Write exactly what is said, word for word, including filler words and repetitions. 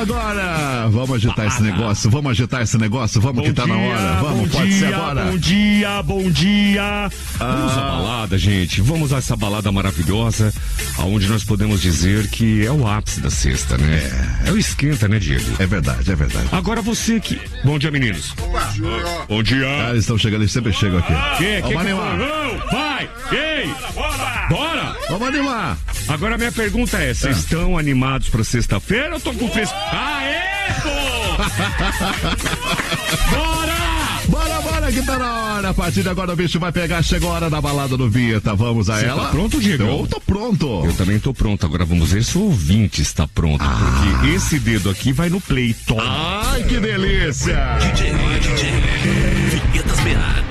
agora? Vamos agitar esse negócio, vamos agitar esse negócio, vamos bom que tá dia, na hora. Vamos, pode dia, ser agora. Bom dia, bom dia. Ah. Vamos à balada, gente. Vamos a essa balada maravilhosa, aonde nós podemos dizer que é o ápice da sexta, né? É, é o esquenta, né, Diego? É verdade, é verdade. Agora você que... Bom dia, meninos. Bom dia. Bom dia. Ah, eles estão chegando, eles sempre chegam aqui. Que, vamos que animar. Que foi? Vai, ei, bora, bora. Vamos animar. Agora minha pergunta é, vocês é. estão animados pra sexta-feira ou estão com fresco? Aê, pô! Bora! Bora, bora, que tá na hora. A partir de agora o bicho vai pegar. Chegou a hora da balada do Vita. Vamos a Você ela? Tá pronto, Diego? Eu tô pronto. Eu também tô pronto. Agora vamos ver se o ouvinte está pronto. Ah. Porque esse dedo aqui vai no play. Toma. Ai, que delícia. D J, D J, Vinhetas B A.